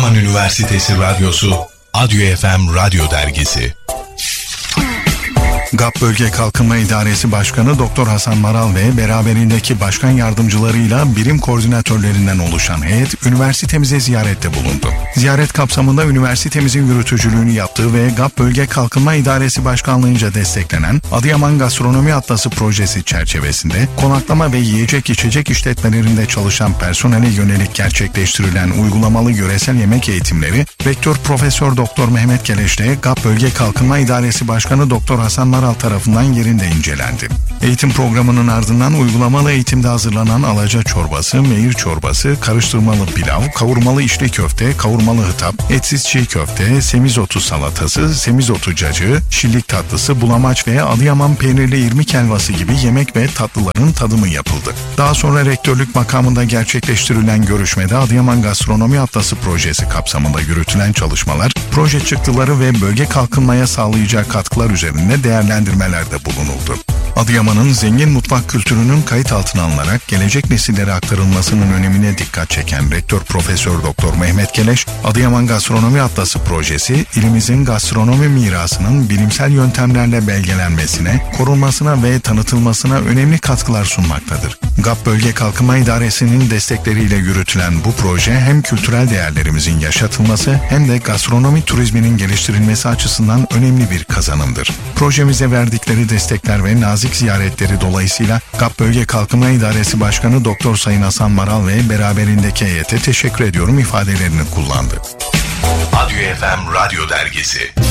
Adıyaman Üniversitesi Radyosu, Adyo FM Radyo Dergisi. GAP Bölge Kalkınma İdaresi Başkanı Doktor Hasan Maral ve beraberindeki başkan yardımcılarıyla birim koordinatörlerinden oluşan heyet üniversitemize ziyarette bulundu. Ziyaret kapsamında üniversitemizin yürütücülüğünü yaptığı ve GAP Bölge Kalkınma İdaresi Başkanlığı'nca desteklenen Adıyaman Gastronomi Atlası projesi çerçevesinde konaklama ve yiyecek içecek işletmelerinde çalışan personele yönelik gerçekleştirilen uygulamalı yöresel yemek eğitimleri Rektör Profesör Doktor Mehmet Keleş'le GAP Bölge Kalkınma İdaresi Başkanı Doktor Hasan Maral tarafından yerinde incelendi. Eğitim programının ardından uygulamalı eğitimde hazırlanan alaca çorbası, meyir çorbası, karıştırmalı pilav, kavurmalı içli köfte, kavurmalı hıtap, etsiz çiğ köfte, semizotu salatası, semizotu cacığı, şillik tatlısı, bulamaç ve Adıyaman peynirli irmik helvası gibi yemek ve tatlıların tadımı yapıldı. Daha sonra rektörlük makamında gerçekleştirilen görüşmede Adıyaman Gastronomi Atlası projesi kapsamında yürütülen çalışmalar, proje çıktıları ve bölge kalkınmaya sağlayacağı katkılar üzerinde değerlendirmelerde bulunuldu. Adıyaman'ın zengin mutfak kültürünün kayıt altına alınarak gelecek nesillere aktarılmasının önemine dikkat çeken Rektör Profesör Doktor Mehmet Keleş, Adıyaman Gastronomi Atlası projesi, ilimizin gastronomi mirasının bilimsel yöntemlerle belgelenmesine, korunmasına ve tanıtılmasına önemli katkılar sunmaktadır. GAP Bölge Kalkınma İdaresi'nin destekleriyle yürütülen bu proje hem kültürel değerlerimizin yaşatılması hem de gastronomi turizminin geliştirilmesi açısından önemli bir kazanımdır. Projemize verdikleri destekler ve nazik ziyaretleri dolayısıyla GAP Bölge Kalkınma İdaresi Başkanı Doktor Sayın Hasan Maral ve beraberindeki heyete teşekkür ediyorum ifadelerini kullandı. Adyo FM Radyo Dergisi.